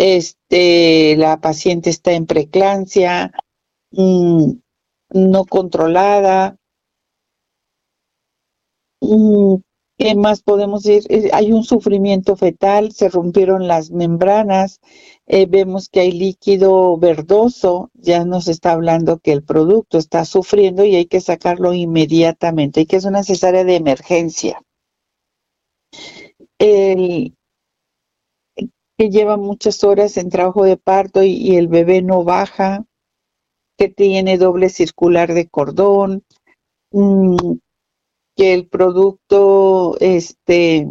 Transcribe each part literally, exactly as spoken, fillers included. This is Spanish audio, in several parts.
este, la paciente está en preeclampsia, mmm, no controlada. Mm, ¿Qué más podemos decir? Eh, Hay un sufrimiento fetal, se rompieron las membranas, eh, vemos que hay líquido verdoso, ya nos está hablando que el producto está sufriendo y hay que sacarlo inmediatamente, y que es una cesárea de emergencia. El, que lleva muchas horas en trabajo de parto y, y el bebé no baja, que tiene doble circular de cordón, mm, que el producto este,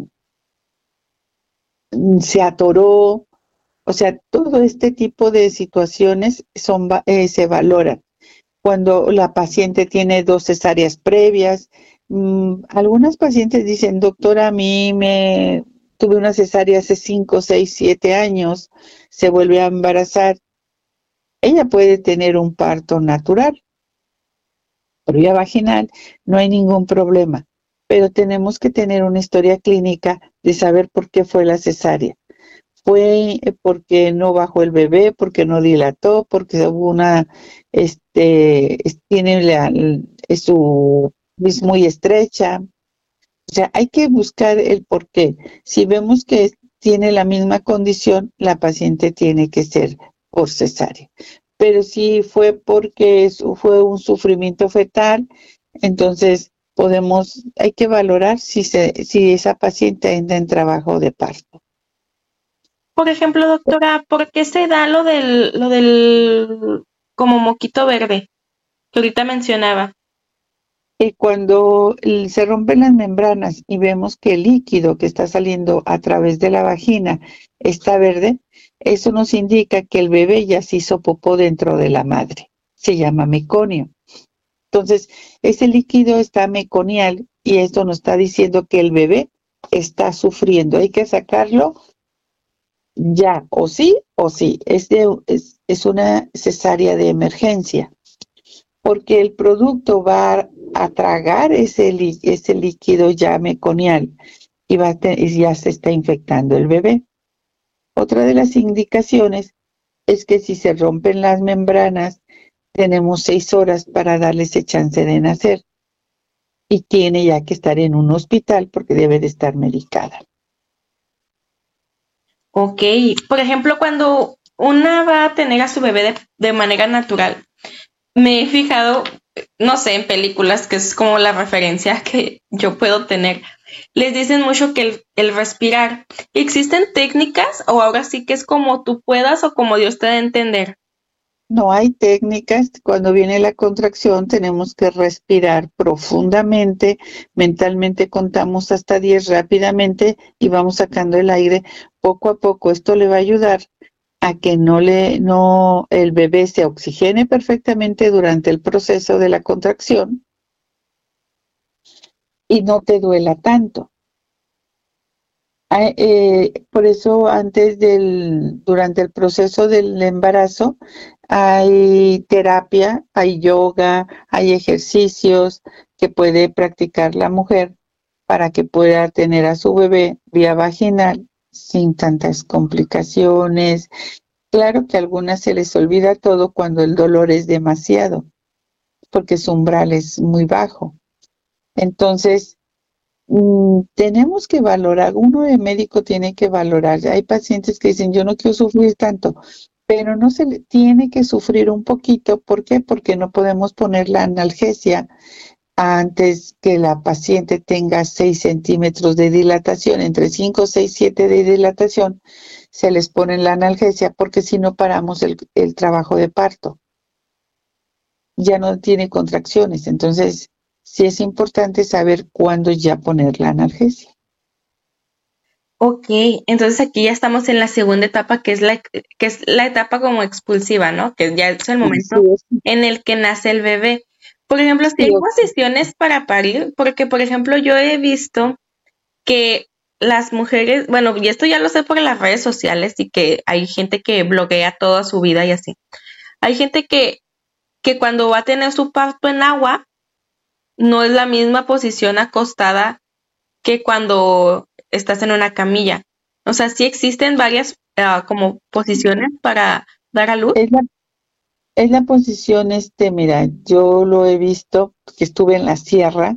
se atoró. O sea, todo este tipo de situaciones son, eh, se valoran. Cuando la paciente tiene dos cesáreas previas, mmm, algunas pacientes dicen, doctora, a mí me tuve una cesárea hace cinco, seis, siete años, se vuelve a embarazar. Ella puede tener un parto natural, por vía vaginal, no hay ningún problema, pero tenemos que tener una historia clínica de saber por qué fue la cesárea. Fue porque no bajó el bebé, porque no dilató, porque hubo una, este, tiene la, es su, es muy estrecha. O sea, hay que buscar el por qué. Si vemos que tiene la misma condición, la paciente tiene que ser por cesárea. Pero si fue porque fue un sufrimiento fetal, entonces podemos, hay que valorar si, se, si esa paciente entra en trabajo de parto. Por ejemplo, doctora, ¿por qué se da lo del, lo del como moquito verde que ahorita mencionaba? Y cuando se rompen las membranas y vemos que el líquido que está saliendo a través de la vagina está verde, eso nos indica que el bebé ya se hizo popó dentro de la madre. Se llama meconio. Entonces, ese líquido está meconial y esto nos está diciendo que el bebé está sufriendo. Hay que sacarlo ya, o sí o sí. Es, de, es, es una cesárea de emergencia, porque el producto va a tragar ese, ese líquido ya meconial y, va a te, y ya se está infectando el bebé. Otra de las indicaciones es que si se rompen las membranas, tenemos seis horas para darle ese chance de nacer y tiene ya que estar en un hospital porque debe de estar medicada. Ok, por ejemplo, cuando una va a tener a su bebé de, de manera natural, me he fijado, no sé, en películas, que es como la referencia que yo puedo tener. Les dicen mucho que el, el respirar. ¿Existen técnicas o ahora sí que es como tú puedas o como Dios te dé a entender? No hay técnicas. Cuando viene la contracción tenemos que respirar profundamente, mentalmente contamos hasta diez rápidamente y vamos sacando el aire poco a poco. Esto le va a ayudar a que no le, no, el bebé se oxigene perfectamente durante el proceso de la contracción y no te duela tanto. Ah, eh, por eso antes del, durante el proceso del embarazo hay terapia, hay yoga, hay ejercicios que puede practicar la mujer para que pueda tener a su bebé vía vaginal sin tantas complicaciones. Claro que a algunas se les olvida todo cuando el dolor es demasiado, porque su umbral es muy bajo. Entonces, Mm, tenemos que valorar, uno de médico tiene que valorar. Hay pacientes que dicen, yo no quiero sufrir tanto, pero no se le tiene que sufrir un poquito. ¿Por qué? Porque no podemos poner la analgesia antes que la paciente tenga seis centímetros de dilatación, entre cinco, seis, siete de dilatación, se les pone la analgesia porque si no paramos el, el trabajo de parto. Ya no tiene contracciones, entonces sí es importante saber cuándo ya poner la analgesia. Ok, entonces aquí ya estamos en la segunda etapa, que es la, que es la etapa como expulsiva, ¿no? Que ya es el Sí, momento es, en el que nace el bebé. Por ejemplo, si sí, hay posiciones para parir, porque por ejemplo yo he visto que las mujeres, bueno, y esto ya lo sé por las redes sociales y que hay gente que bloguea toda su vida y así. Hay gente que, que cuando va a tener su parto en agua, no es la misma posición acostada que cuando estás en una camilla. O sea, sí existen varias uh, como posiciones para dar a luz. Es la, es la posición, este, mira, yo lo he visto, que estuve en la sierra,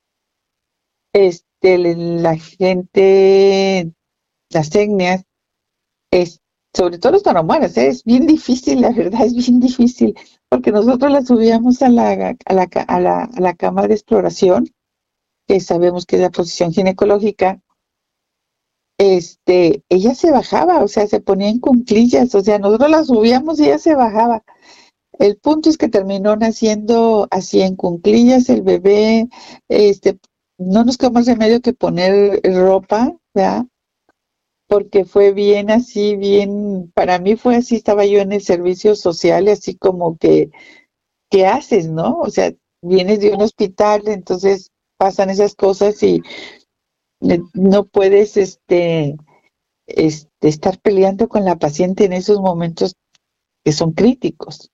este, la gente, las etnias, es, sobre todo los tarahumaras, ¿eh? Es bien difícil, la verdad, es bien difícil, porque nosotros la subíamos a la, a la, a la, a la cama de exploración, que sabemos que es la posición ginecológica. Este, ella se bajaba, o sea, se ponía en cuclillas, o sea, nosotros la subíamos y ella se bajaba. El punto es que terminó naciendo así en cuclillas el bebé, este, no nos quedó más remedio que poner ropa, ¿verdad? Porque fue bien así, bien, para mí fue así, estaba yo en el servicio social, así como que, ¿qué haces, no? O sea, vienes de un hospital, entonces pasan esas cosas y eh, no puedes, este, este, estar peleando con la paciente en esos momentos que son críticos.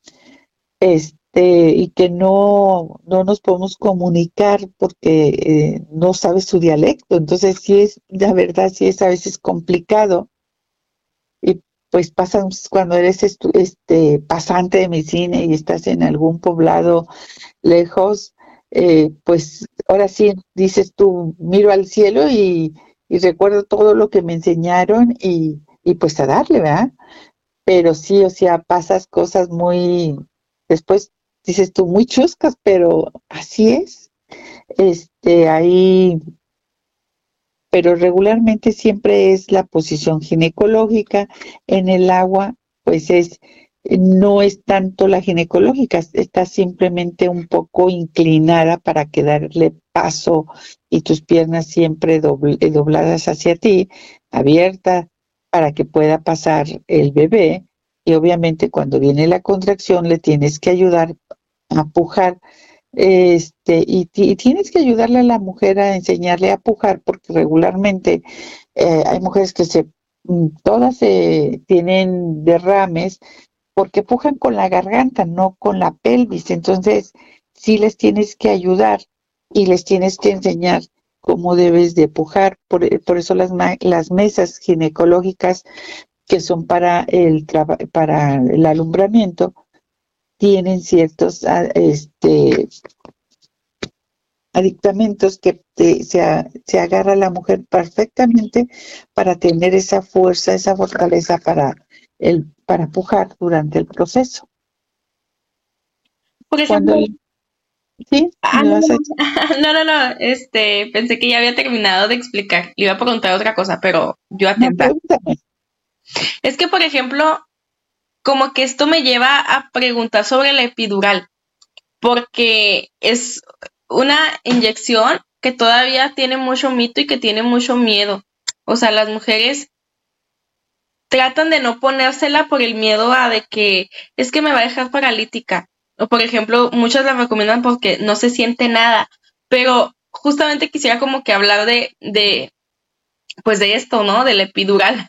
Este, y que no, no nos podemos comunicar porque eh, no sabes su dialecto. Entonces, sí es, la verdad, sí es a veces complicado. Y pues pasan cuando eres estu- este pasante de medicina y estás en algún poblado lejos, eh, pues ahora sí dices tú, miro al cielo y, y recuerdo todo lo que me enseñaron y, y pues a darle, ¿verdad? Pero sí, o sea, pasas cosas muy, después dices tú, muy chuscas, pero así es. Este, ahí, pero regularmente siempre es la posición ginecológica en el agua, pues es, no es tanto la ginecológica, está simplemente un poco inclinada para que darle paso y tus piernas siempre dobl- eh, dobladas hacia ti, abierta para que pueda pasar el bebé. Y obviamente cuando viene la contracción le tienes que ayudar a pujar, este, y, ti- y tienes que ayudarle a la mujer a enseñarle a pujar, porque regularmente eh, hay mujeres que se, mm, todas eh, tienen derrames porque pujan con la garganta, no con la pelvis. Entonces, sí les tienes que ayudar y les tienes que enseñar cómo debes de pujar. Por, eh, por eso las, ma- las mesas ginecológicas que son para el, traba- para el alumbramiento tienen ciertos ah, este, aditamentos que te- se, a- se agarra la mujer perfectamente para tener esa fuerza, esa fortaleza para, el, para pujar durante el proceso. Por Cuando, ejemplo, el- sí, ah, me no, vas a no, no, no, este, pensé que ya había terminado de explicar. Le iba a preguntar otra cosa, pero yo no, atenta. pregúntame. Es que, por ejemplo, como que esto me lleva a preguntar sobre la epidural, porque es una inyección que todavía tiene mucho mito y que tiene mucho miedo. O sea, las mujeres tratan de no ponérsela por el miedo a de que es que me va a dejar paralítica. O por ejemplo, muchas la recomiendan porque no se siente nada. Pero justamente quisiera como que hablar de, de, pues de esto, ¿no? De la epidural.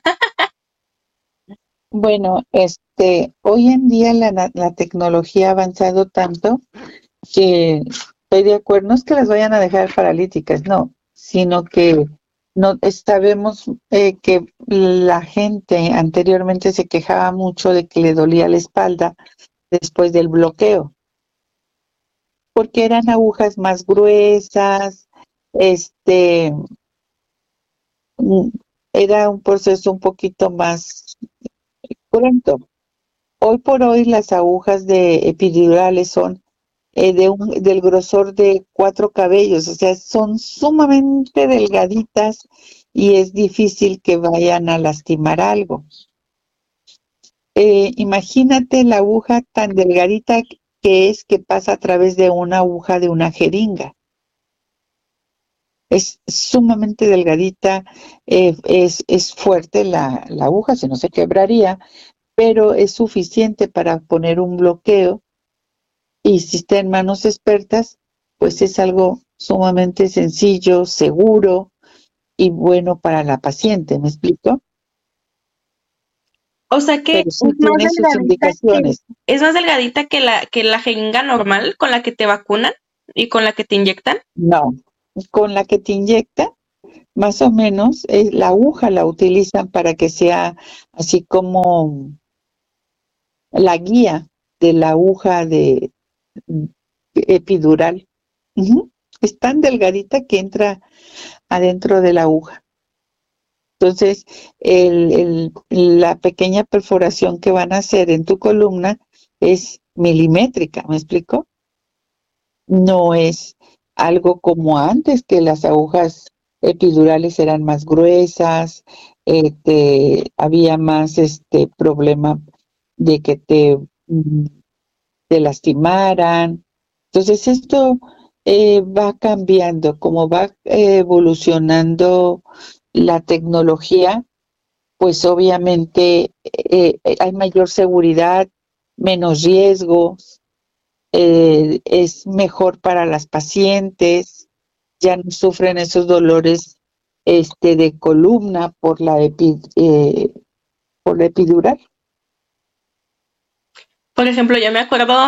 Bueno, este, hoy en día la, na- la tecnología ha avanzado tanto que estoy de acuerdo, no es que las vayan a dejar paralíticas, no, sino que no es- sabemos eh, que la gente anteriormente se quejaba mucho de que le dolía la espalda después del bloqueo, porque eran agujas más gruesas, este, mm, era un proceso un poquito más cruento. Hoy por hoy las agujas de epidurales son eh, de un, del grosor de cuatro cabellos, o sea, son sumamente delgaditas y es difícil que vayan a lastimar algo. Eh, imagínate la aguja tan delgadita que es que pasa a través de una aguja de una jeringa. Es sumamente delgadita, eh, es, es fuerte la, la aguja, si no se quebraría, pero es suficiente para poner un bloqueo y si está en manos expertas, pues es algo sumamente sencillo, seguro y bueno para la paciente, ¿me explico? O sea que Pero sí es más tiene sus delgadita que, indicaciones. es más delgadita que la, que la jeringa normal con la que te vacunan y con la que te inyectan. No, con la que te inyecta, más o menos, eh, la aguja la utilizan para que sea así como la guía de la aguja de epidural. Ujú. Es tan delgadita que entra adentro de la aguja. Entonces, el, el- la pequeña perforación que van a hacer en tu columna es milimétrica, ¿me explico? No es algo como antes, que las agujas epidurales eran más gruesas, este, había más este problema de que te, mm, te lastimaran. Entonces, esto eh, va cambiando, como va eh, evolucionando la tecnología, pues obviamente eh, eh, hay mayor seguridad, menos riesgos, eh, es mejor para las pacientes, ya no sufren esos dolores este, de columna por la, epi, eh, por la epidural. Por ejemplo, yo me acuerdo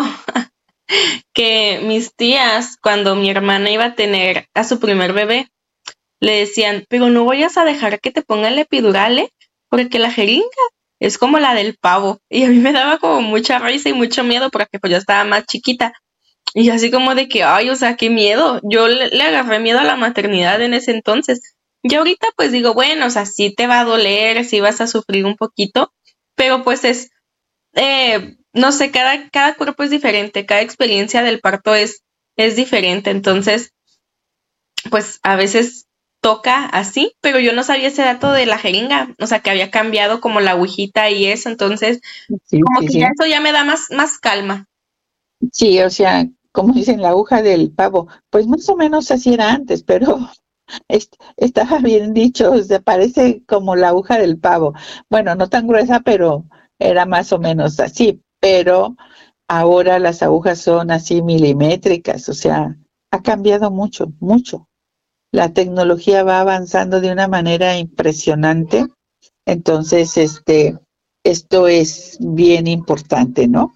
que mis tías, cuando mi hermana iba a tener a su primer bebé, le decían, pero no vayas a dejar que te pongan la epidural, ¿eh? Porque la jeringa es como la del pavo. Y a mí me daba como mucha risa y mucho miedo porque pues yo estaba más chiquita. Y así como de que, ay, o sea, qué miedo. Yo le, le agarré miedo a la maternidad en ese entonces. Y ahorita pues digo, bueno, o sea, sí te va a doler, sí vas a sufrir un poquito, pero pues es, eh, no sé, cada, cada cuerpo es diferente, cada experiencia del parto es, es diferente. Entonces, pues a veces toca así, pero yo no sabía ese dato de la jeringa, o sea, que había cambiado como la agujita y eso, entonces Sí, como sí, que ya sí. eso ya me da más, más calma. Sí, o sea, como dicen, la aguja del pavo, pues más o menos así era antes, pero est- estaba bien dicho, o sea, parece como la aguja del pavo. Bueno, no tan gruesa, pero era más o menos así, pero ahora las agujas son así milimétricas, o sea, ha cambiado mucho, mucho. La tecnología va avanzando de una manera impresionante, entonces, este, esto es bien importante, ¿no?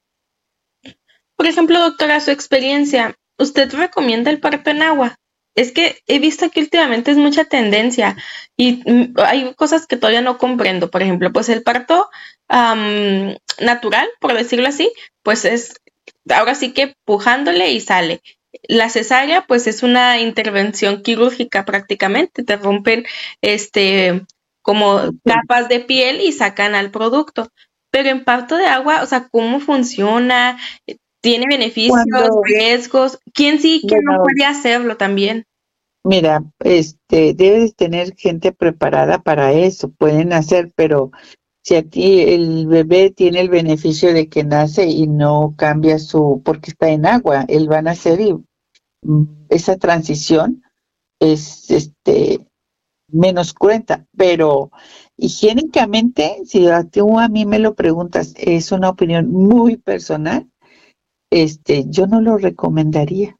Por ejemplo, doctora, su experiencia, ¿usted recomienda el parto en agua? Es que he visto que últimamente es mucha tendencia y mm, hay cosas que todavía no comprendo. Por ejemplo, pues el parto am, natural, por decirlo así, pues es ahora sí que pujándole y sale. La cesárea, pues es una intervención quirúrgica prácticamente, te rompen este como capas de piel y sacan al producto. Pero en parto de agua, o sea, ¿cómo funciona? ¿Tiene beneficios, Cuando, riesgos? ¿Quién sí y quién no bueno, puede hacerlo también? mira, este, debes tener gente preparada para eso, pueden hacer, pero si a ti el bebé tiene el beneficio de que nace y no cambia su, porque está en agua, él va a nacer y mm, esa transición es, este, menos cruenta, pero higiénicamente, si a tú a mí me lo preguntas, es una opinión muy personal, este, yo no lo recomendaría,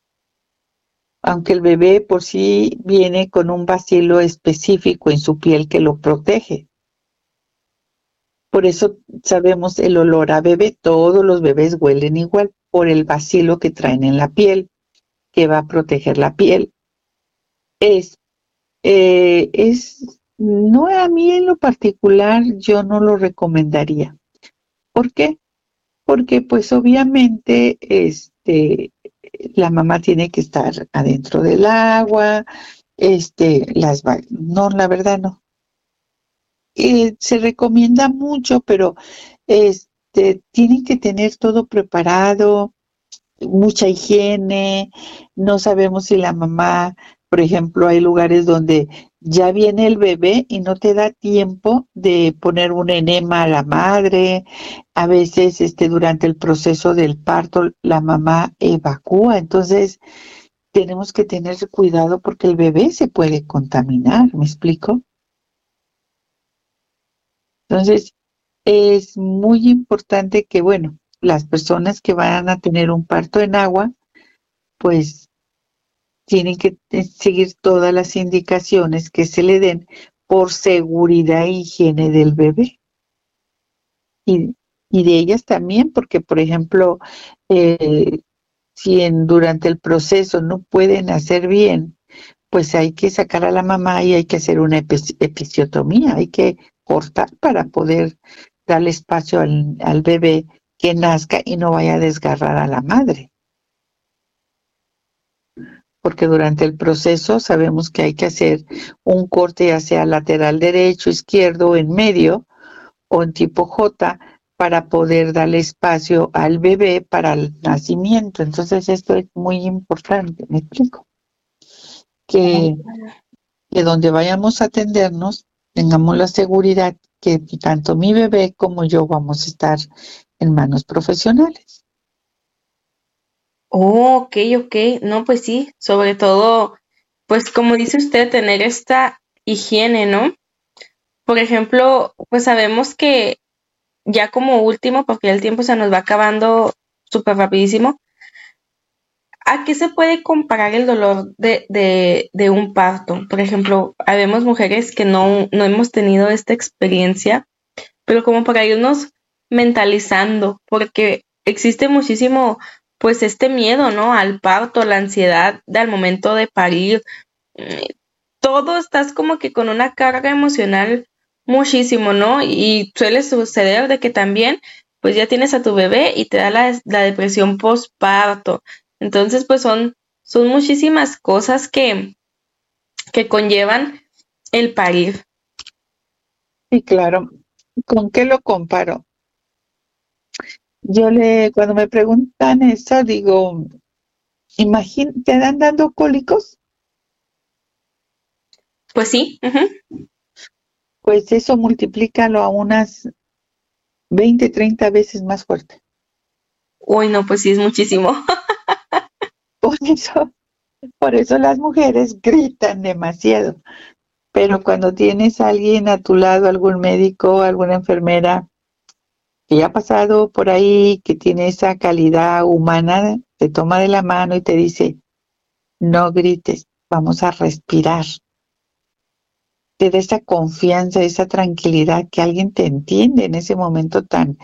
aunque el bebé por sí viene con un bacilo específico en su piel que lo protege. Por eso sabemos el olor a bebé, todos los bebés huelen igual por el bacilo que traen en la piel, que va a proteger la piel. Es, eh, es, no a mí en lo particular, yo no lo recomendaría. ¿Por qué? Porque pues obviamente este, la mamá tiene que estar adentro del agua, este, las, va- no, la verdad no. Eh, se recomienda mucho, pero este, tienen que tener todo preparado, mucha higiene. No sabemos si la mamá, por ejemplo, hay lugares donde ya viene el bebé y no te da tiempo de poner un enema a la madre. A veces, este, durante el proceso del parto, la mamá evacúa. Entonces, tenemos que tener cuidado porque el bebé se puede contaminar, ¿me explico? Entonces, es muy importante que, bueno, las personas que van a tener un parto en agua, pues tienen que eh, seguir todas las indicaciones que se le den por seguridad e higiene del bebé y, y de ellas también, porque, por ejemplo, eh, si en, durante el proceso no pueden hacer bien, pues hay que sacar a la mamá y hay que hacer una epi- episiotomía, hay que cortar para poder darle espacio al, al bebé que nazca y no vaya a desgarrar a la madre. Porque durante el proceso sabemos que hay que hacer un corte ya sea lateral derecho, izquierdo, en medio o en tipo J para poder darle espacio al bebé para el nacimiento. Entonces esto es muy importante, me explico. Que, que donde vayamos a atendernos tengamos la seguridad que tanto mi bebé como yo vamos a estar en manos profesionales. Oh, ok, ok. No, pues sí, sobre todo, pues como dice usted, tener esta higiene, ¿no? Por ejemplo, pues sabemos que ya como último, porque el tiempo se nos va acabando súper rapidísimo, ¿a qué se puede comparar el dolor de, de, de un parto? Por ejemplo, habemos mujeres que no, no hemos tenido esta experiencia, pero como para irnos mentalizando, porque existe muchísimo, pues este miedo, ¿no? Al parto, la ansiedad de al momento de parir, eh, todo estás como que con una carga emocional muchísimo, ¿no? Y suele suceder de que también, pues ya tienes a tu bebé y te da la, la depresión postparto. Entonces, pues son, son muchísimas cosas que, que conllevan el parir. Y claro, ¿con qué lo comparo? Yo le, cuando me preguntan eso, digo, imagínate, ¿te dan dando cólicos? Pues sí, ujú. Pues eso multiplícalo a unas veinte, treinta veces más fuerte. Uy, no, pues sí es muchísimo. Por eso, por eso las mujeres gritan demasiado. Pero cuando tienes a alguien a tu lado, algún médico, alguna enfermera que ya ha pasado por ahí, que tiene esa calidad humana, te toma de la mano y te dice, no grites, vamos a respirar. Te da esa confianza, esa tranquilidad que alguien te entiende en ese momento tan,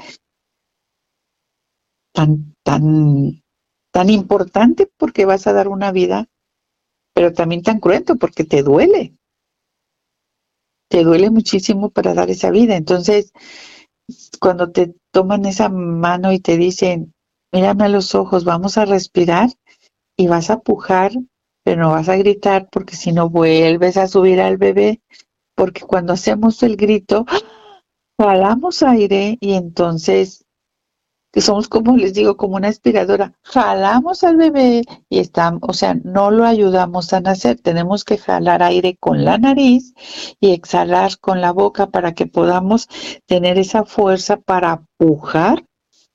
tan, tan, tan importante porque vas a dar una vida, pero también tan cruento porque te duele, te duele muchísimo para dar esa vida. Entonces, cuando te toman esa mano y te dicen, mírame a los ojos, vamos a respirar y vas a pujar, pero no vas a gritar porque si no vuelves a subir al bebé, porque cuando hacemos el grito, jalamos aire y entonces que somos como les digo, como una aspiradora, jalamos al bebé y estamos, o sea, no lo ayudamos a nacer, tenemos que jalar aire con la nariz y exhalar con la boca para que podamos tener esa fuerza para pujar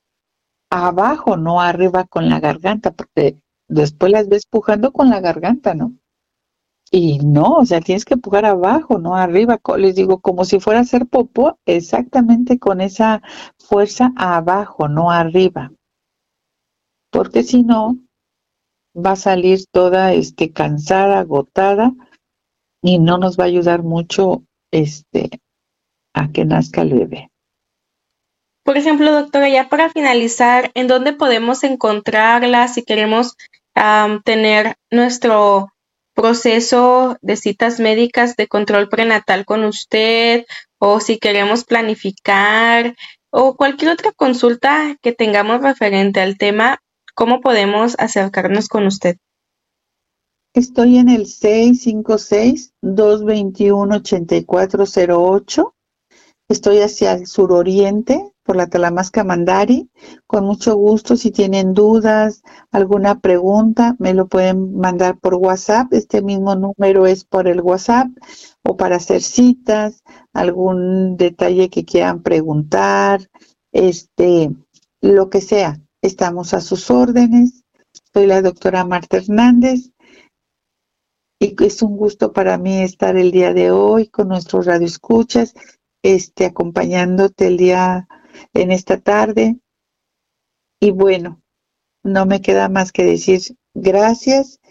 abajo, no arriba con la garganta, porque después las ves pujando con la garganta, ¿no? Y no, o sea, tienes que empujar abajo, no arriba. Co- Les digo, como si fuera a hacer popó, exactamente con esa fuerza abajo, no arriba. Porque si no, va a salir toda este, cansada, agotada, y no nos va a ayudar mucho este, a que nazca el bebé. Por ejemplo, doctora, ya para finalizar, ¿en dónde podemos encontrarla si queremos am, tener nuestro proceso de citas médicas de control prenatal con usted o si queremos planificar o cualquier otra consulta que tengamos referente al tema? ¿Cómo podemos acercarnos con usted? Estoy en el seis cinco seis, dos dos uno, ocho cuatro cero ocho. Estoy hacia el suroriente, por la Talamasca Mandari. Con mucho gusto, si tienen dudas, alguna pregunta, me lo pueden mandar por WhatsApp. Este mismo número es por el WhatsApp o para hacer citas, algún detalle que quieran preguntar, este, lo que sea. Estamos a sus órdenes. Soy la doctora Marta Hernández y es un gusto para mí estar el día de hoy con nuestros radioescuchas, este, acompañándote el día en esta tarde. Y bueno, no me queda más que decir gracias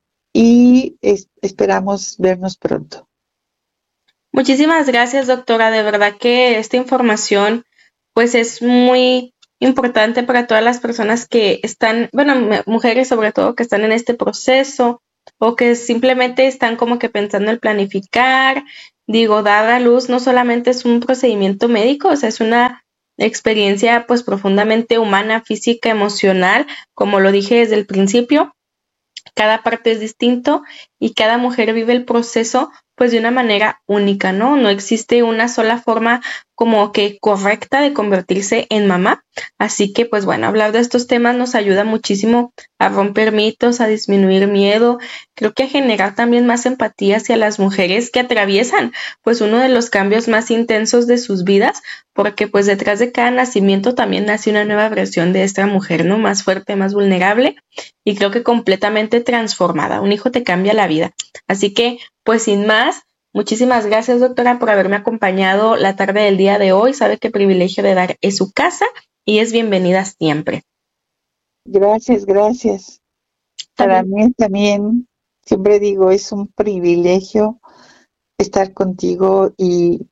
y es- esperamos vernos pronto. Muchísimas gracias, doctora. De verdad que esta información pues es muy importante para todas las personas que están, bueno, mu- mujeres sobre todo que están en este proceso. o que simplemente están como que pensando en planificar. Digo, dar a luz no solamente es un procedimiento médico, o sea, es una experiencia pues profundamente humana, física, emocional, como lo dije desde el principio. Cada parte es distinto y cada mujer vive el proceso pues de una manera única, ¿no? No existe una sola forma como que correcta de convertirse en mamá. Así que pues bueno, hablar de estos temas nos ayuda muchísimo a romper mitos, a disminuir miedo, creo que a generar también más empatía hacia las mujeres que atraviesan pues uno de los cambios más intensos de sus vidas, porque pues detrás de cada nacimiento también nace una nueva versión de esta mujer, ¿no? Más fuerte, más vulnerable y creo que completamente transformada. Un hijo te cambia la vida. Así que, pues sin más, muchísimas gracias, doctora, por haberme acompañado la tarde del día de hoy. Sabe que Privilegio de Dar es su casa y es bienvenida siempre. Gracias, gracias. Para mí también, siempre digo, es un privilegio estar contigo y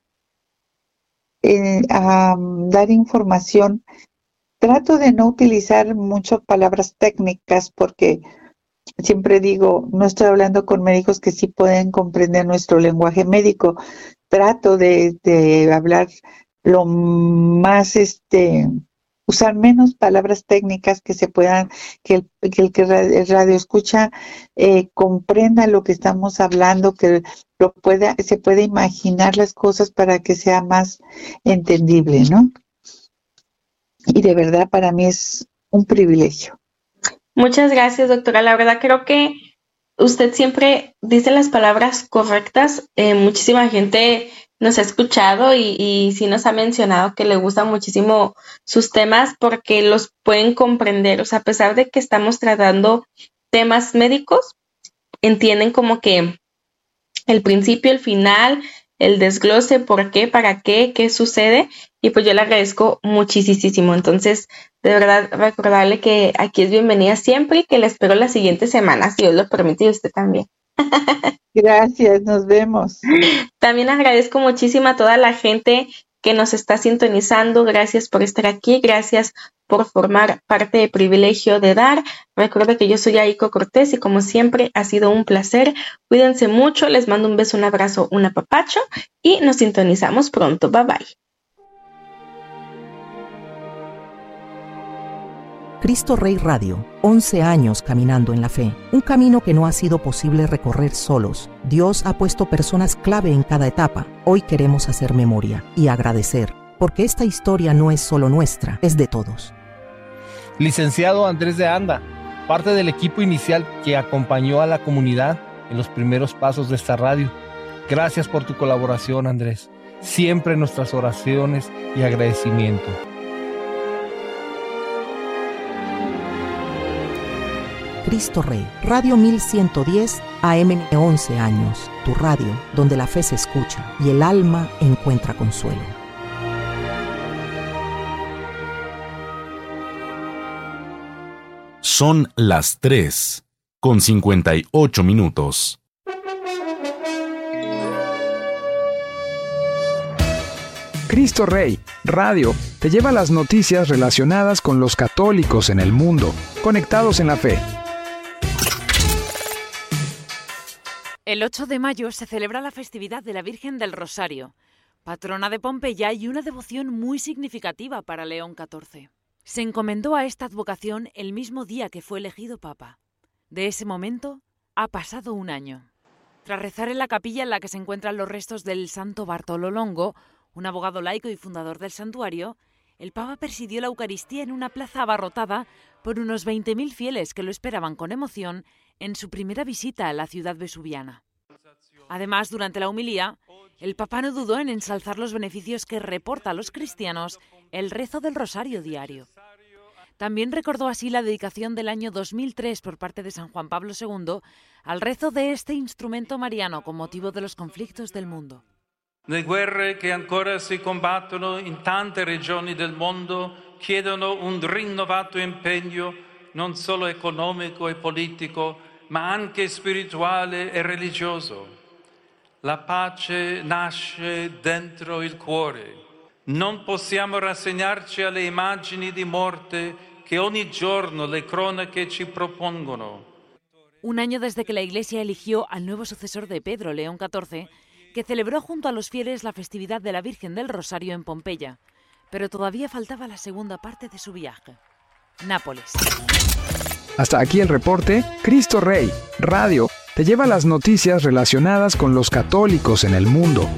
eh, um, dar información. Trato de no utilizar muchas palabras técnicas porque siempre digo, no estoy hablando con médicos que sí pueden comprender nuestro lenguaje médico. Trato de, de hablar lo más, este, usar menos palabras técnicas que se puedan, que el que el, que el radio escucha eh, comprenda lo que estamos hablando, que lo pueda, se puede imaginar las cosas para que sea más entendible, ¿no? Y de verdad para mí es un privilegio. Muchas gracias, doctora. La verdad creo que usted siempre dice las palabras correctas. Eh, muchísima gente nos ha escuchado y, y sí nos ha mencionado que le gustan muchísimo sus temas porque los pueden comprender. O sea, a pesar de que estamos tratando temas médicos, entienden como que el principio, el final, el desglose, por qué, para qué, qué sucede, y pues yo le agradezco muchísimo. Entonces, de verdad, recordarle que aquí es bienvenida siempre y que la espero la siguiente semana, si Dios lo permite, y usted también. Gracias, nos vemos. También agradezco muchísimo a toda la gente que nos está sintonizando. Gracias por estar aquí, gracias por formar parte de Privilegio de Dar. Recuerda que yo soy Aiko Cortés y como siempre ha sido un placer. Cuídense mucho, les mando un beso, un abrazo, un apapacho y nos sintonizamos pronto. Bye bye. Cristo Rey Radio, once años caminando en la fe, un camino que no ha sido posible recorrer solos. Dios ha puesto personas clave en cada etapa. Hoy queremos hacer memoria y agradecer, porque esta historia no es solo nuestra, es de todos. Licenciado Andrés de Anda, parte del equipo inicial que acompañó a la comunidad en los primeros pasos de esta radio. Gracias por tu colaboración, Andrés. Siempre nuestras oraciones y agradecimiento. Cristo Rey, Radio mil ciento diez A M, once años, tu radio, donde la fe se escucha y el alma encuentra consuelo. Son las tres, con cincuenta y ocho minutos. Cristo Rey, Radio, te lleva las noticias relacionadas con los católicos en el mundo, conectados en la fe. El ocho de mayo se celebra la festividad de la Virgen del Rosario, patrona de Pompeya y una devoción muy significativa para León catorce. Se encomendó a esta advocación el mismo día que fue elegido Papa. De ese momento ha pasado un año. Tras rezar en la capilla en la que se encuentran los restos del santo Bartolo Longo, un abogado laico y fundador del santuario, el Papa presidió la Eucaristía en una plaza abarrotada por unos veinte mil fieles que lo esperaban con emoción en su primera visita a la ciudad vesuviana. Además, durante la homilía, el Papa no dudó en ensalzar los beneficios que reporta a los cristianos el rezo del rosario diario. También recordó así la dedicación del año dos mil tres por parte de San Juan Pablo segundo al rezo de este instrumento mariano con motivo de los conflictos del mundo. Le guerre che ancora si combattono in tante regioni del mondo chiedono un rinnovato impegno non solo economico e politico, ma anche spirituale e religioso. La pace nasce dentro il cuore. Non possiamo rassegnarci alle immagini di morte che ogni giorno le cronache ci propongono. Un año desde que la Iglesia eligió al nuevo sucesor de Pedro, León catorce, que celebró junto a los fieles la festividad de la Virgen del Rosario en Pompeya. Pero todavía faltaba la segunda parte de su viaje. Nápoles. Hasta aquí el reporte Cristo Rey Radio. Te lleva las noticias relacionadas con los católicos en el mundo.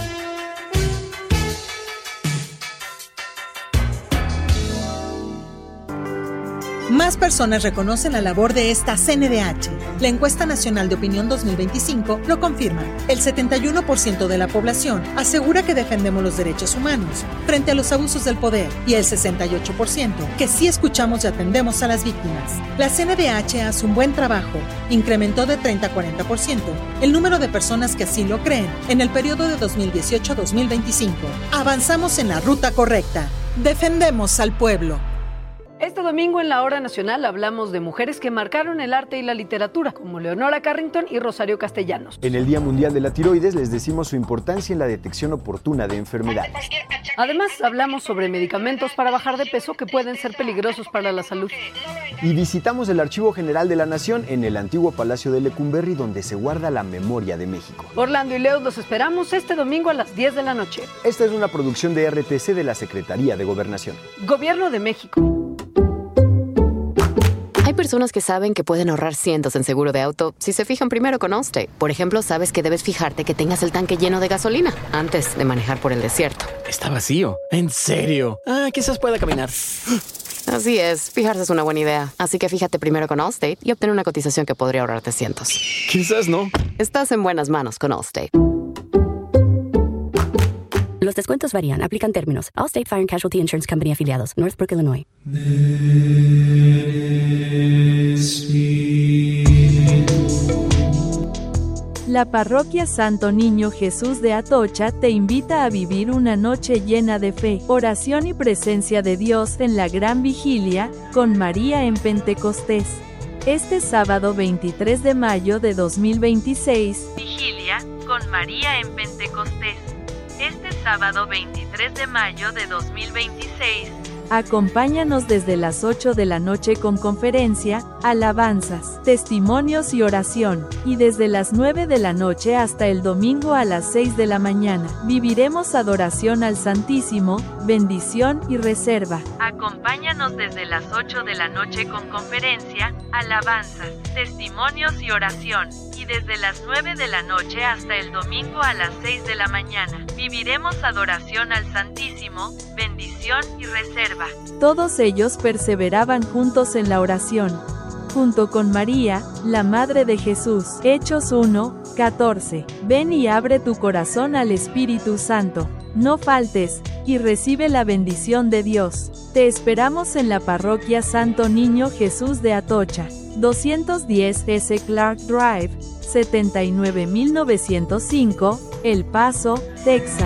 Más personas reconocen la labor de esta C N D H. La Encuesta Nacional de Opinión dos mil veinticinco lo confirma. El setenta y uno por ciento de la población asegura que defendemos los derechos humanos frente a los abusos del poder y el sesenta y ocho por ciento que sí escuchamos y atendemos a las víctimas. La C N D H hace un buen trabajo. Incrementó de treinta a cuarenta por ciento el número de personas que así lo creen en el periodo de dos mil dieciocho a dos mil veinticinco. Avanzamos en la ruta correcta. Defendemos al pueblo. Este domingo en la Hora Nacional hablamos de mujeres que marcaron el arte y la literatura, como Leonora Carrington y Rosario Castellanos. En el Día Mundial de la Tiroides les decimos su importancia en la detección oportuna de enfermedades. Además, hablamos sobre medicamentos para bajar de peso que pueden ser peligrosos para la salud. Y visitamos el Archivo General de la Nación en el antiguo Palacio de Lecumberri, donde se guarda la memoria de México. Orlando y Leo los esperamos este domingo a las diez de la noche. Esta es una producción de R T C de la Secretaría de Gobernación. Gobierno de México. Hay personas que saben que pueden ahorrar cientos en seguro de auto si se fijan primero con Allstate. Por ejemplo, sabes que debes fijarte que tengas el tanque lleno de gasolina antes de manejar por el desierto. Está vacío. ¿En serio? Ah, quizás pueda caminar. Así es, fijarse es una buena idea. Así que fíjate primero con Allstate y obtén una cotización que podría ahorrarte cientos. Quizás no. Estás en buenas manos con Allstate. Los descuentos varían. Aplican términos. Allstate Fire and Casualty Insurance Company afiliados. Northbrook, Illinois. La Parroquia Santo Niño Jesús de Atocha te invita a vivir una noche llena de fe, oración y presencia de Dios en la Gran Vigilia, con María en Pentecostés. Este sábado veintitrés de mayo de dos mil veintiséis, Vigilia, con María en Pentecostés. Este sábado veintitrés de mayo de dos mil veintiséis, acompáñanos desde las ocho de la noche con conferencia, alabanzas, testimonios y oración, y desde las nueve de la noche hasta el domingo a las seis de la mañana, viviremos adoración al Santísimo, bendición y reserva. Acompáñanos desde las ocho de la noche con conferencia, alabanzas, testimonios y oración, y desde las nueve de la noche hasta el domingo a las seis de la mañana, viviremos adoración al Santísimo, bendición y reserva. Todos ellos perseveraban juntos en la oración, junto con María, la Madre de Jesús. Hechos uno, catorce. Ven y abre tu corazón al Espíritu Santo. No faltes, y recibe la bendición de Dios. Te esperamos en la Parroquia Santo Niño Jesús de Atocha, doscientos diez S Clark Drive, setenta y nueve mil novecientos cinco, El Paso, Texas.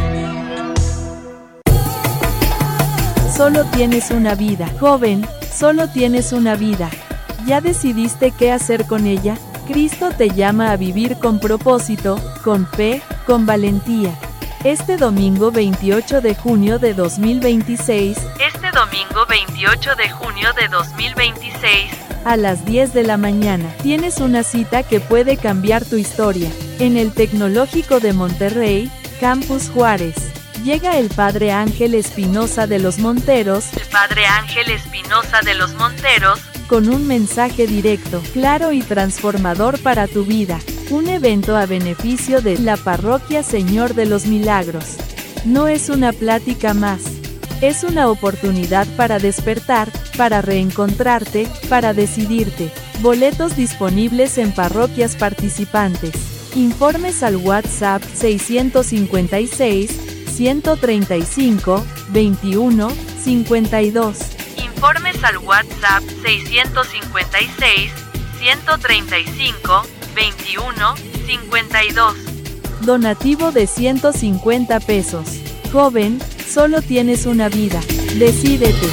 Solo tienes una vida. Joven, solo tienes una vida. ¿Ya decidiste qué hacer con ella? Cristo te llama a vivir con propósito, con fe, con valentía. Este domingo veintiocho de junio de dos mil veintiséis, este domingo veintiocho de junio de dos mil veintiséis, a las diez de la mañana, tienes una cita que puede cambiar tu historia. En el Tecnológico de Monterrey, Campus Juárez. Llega el Padre Ángel Espinosa de los Monteros, el Padre Ángel Espinosa de los Monteros, con un mensaje directo, claro y transformador para tu vida. Un evento a beneficio de la Parroquia Señor de los Milagros. No es una plática más. Es una oportunidad para despertar, para reencontrarte, para decidirte. Boletos disponibles en parroquias participantes. Informes al WhatsApp seiscientos cincuenta y seis, ciento treinta y cinco, veintiuno, cincuenta y dos. Informes al WhatsApp seiscientos cincuenta y seis, ciento treinta y cinco, veintiuno, cincuenta y dos. Donativo de ciento cincuenta pesos. Joven, solo tienes una vida. Decídete.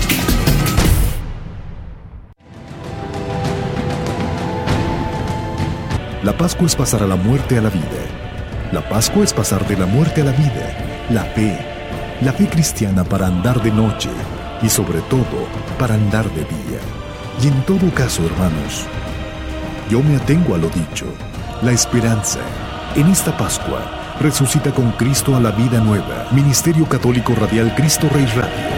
La Pascua es pasar a la muerte a la vida. La Pascua es pasar de la muerte a la vida. La fe. La fe cristiana para andar de noche y sobre todo para andar de día. Y en todo caso, hermanos, yo me atengo a lo dicho. La esperanza. En esta Pascua, resucita con Cristo a la vida nueva. Ministerio Católico Radial Cristo Rey Radio.